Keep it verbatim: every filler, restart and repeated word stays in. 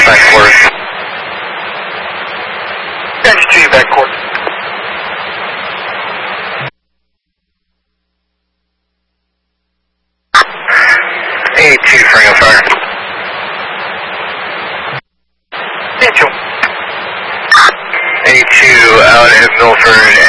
back quarters. Engine two, back quarters. A two, Frango fire. A two. A two out at Milford